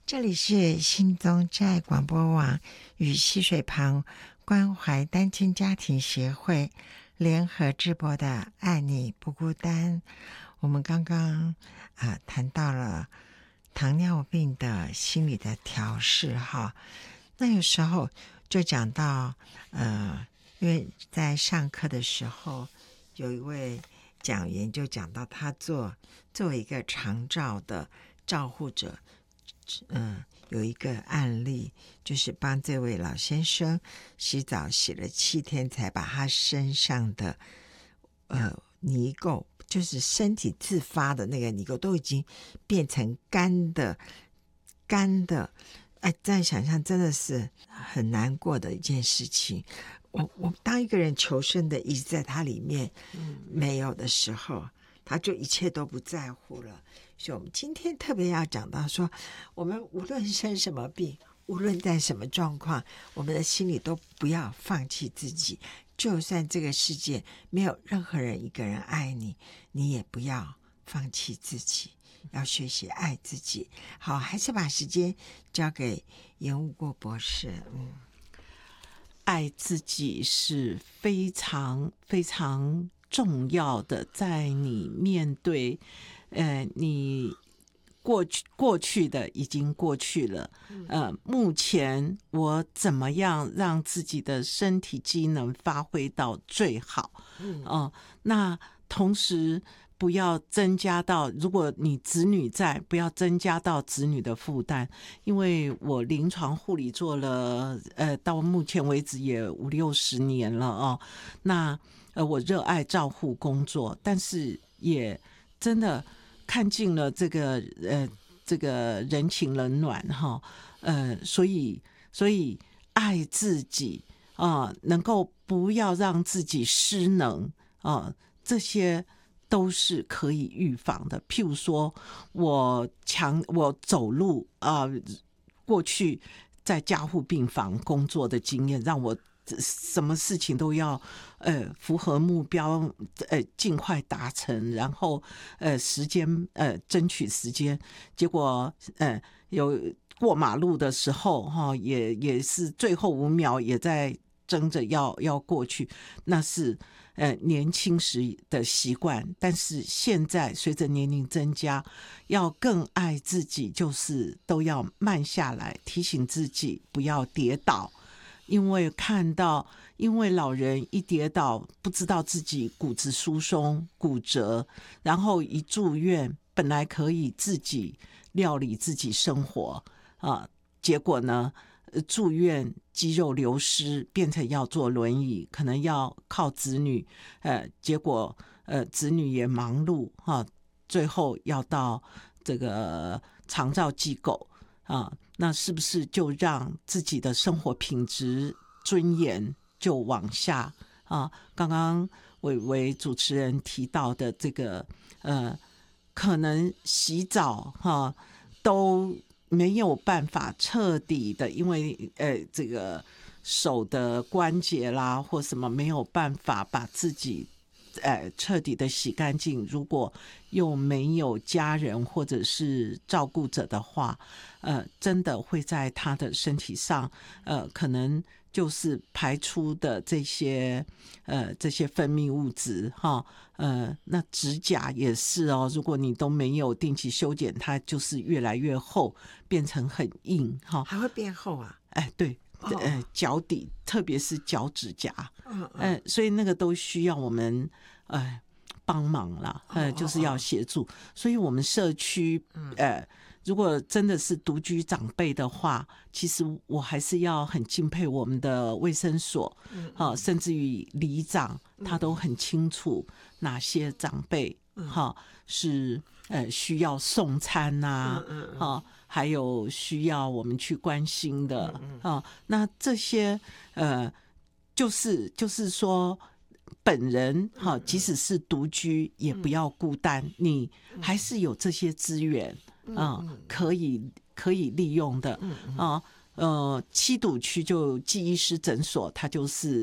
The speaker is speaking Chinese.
这里是新宗真爱广播网与溪水旁关怀单亲家庭协会联合制播的爱你不孤单。我们刚刚谈到了糖尿病的心理的调试哈，那有时候就讲到因为在上课的时候有一位讲员就讲到他作为一个长照的照护者，有一个案例，就是帮这位老先生洗澡洗了7天才把他身上的泥垢，就是身体自发的那个泥垢都已经变成干的，这样想象真的是很难过的一件事情。我当一个人求生的意志在他里面没有的时候，他就一切都不在乎了。所以我们今天特别要讲到说，我们无论生什么病，无论在什么状况，我们的心里都不要放弃自己。就算这个世界没有任何人一个人爱你，你也不要放弃自己，要学习爱自己。好，还是把时间交给严武国博士。 爱自己是非常非常重要的，在你面对你过去的已经过去了，目前我怎么样让自己的身体机能发挥到最好？那同时不要增加到，如果你子女在，不要增加到子女的负担，因为我临床护理做了到目前为止也50-60年了哦。那我热爱照护工作，但是也真的看尽了这个人情冷暖哈，所以爱自己能够不要让自己失能这些都是可以预防的。譬如说我走路过去在加护病房工作的经验，让我什么事情都要符合目标，尽快达成，然后时间争取时间。结果有过马路的时候也是最后5秒也在争着要过去，那是年轻时的习惯。但是现在随着年龄增加，要更爱自己，就是都要慢下来，提醒自己不要跌倒。因为老人一跌倒，不知道自己骨质疏松骨折，然后一住院，本来可以自己料理自己生活结果呢住院肌肉流失，变成要坐轮椅，可能要靠子女结果子女也忙碌最后要到这个长照机构那是不是就让自己的生活品质尊严就往下刚刚伟主持人提到的这个可能洗澡都没有办法彻底的，因为这个手的关节啦或什么没有办法把自己彻底的洗干净，如果又没有家人或者是照顾者的话真的会在他的身体上可能就是排出的这些分泌物质那指甲也是如果你都没有定期修剪，它就是越来越厚，变成很硬还会变厚啊？ 对脚底特别是脚指甲所以那个都需要我们帮忙啦就是要协助。所以我们社区如果真的是独居长辈的话，其实我还是要很敬佩我们的卫生所甚至于里长他都很清楚哪些长辈是需要送餐还有需要我们去关心的那这些就是说本人即使是独居也不要孤单，你还是有这些资源可以利用的七堵区就纪医师诊所，它就是